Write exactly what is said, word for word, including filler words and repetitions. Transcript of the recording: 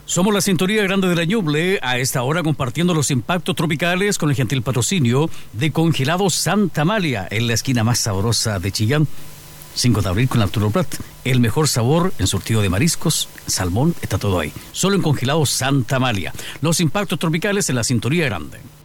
Somos la sintonía grande de la Ñuble, a esta hora compartiendo los impactos tropicales con el gentil patrocinio de Congelados Santa Amalia, en la esquina más sabrosa de Chillán. cinco de abril con Arturo Prat. El mejor sabor en surtido de mariscos, salmón, está todo ahí. Solo en Congelados Santa Amalia. Los impactos tropicales en la sintonía grande.